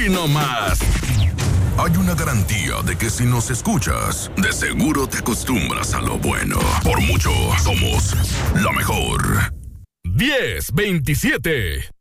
Aquí nomás. Hay una garantía de que si nos escuchas, de seguro te acostumbras a lo bueno. Por mucho, somos la mejor. 10-27.